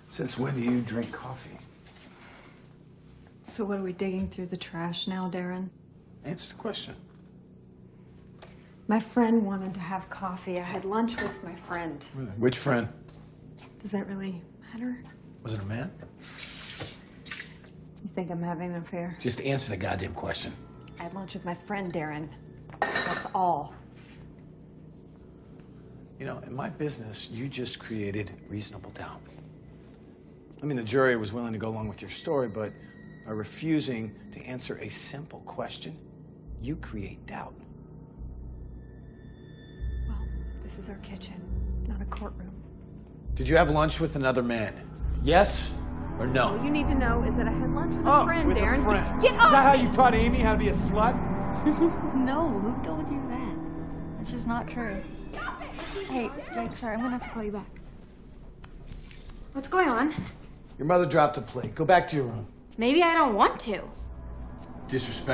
Since when do you drink coffee? So what are we digging through the trash now, Darren? Answer the question. My friend wanted to have coffee. I had lunch with my friend. Really? Which friend? Does that really matter? Was it a man? You think I'm having an affair? Just answer the goddamn question. I had lunch with my friend, Darren. That's all. You know, in my business, you just created reasonable doubt. I mean, the jury was willing to go along with your story, but by refusing to answer a simple question, you create doubt. Well, this is our kitchen, not a courtroom. Did you have lunch with another man? Yes or no? All you need to know is that I had lunch with a friend, with Darren. a friend. Get off! Is that how you taught Amy how to be a slut? No, who told you that? It's just not true. Hey, Jake, sorry, I'm gonna have to call you back. What's going on? Your mother dropped a plate. Go back to your room. Maybe I don't want to. Disrespect.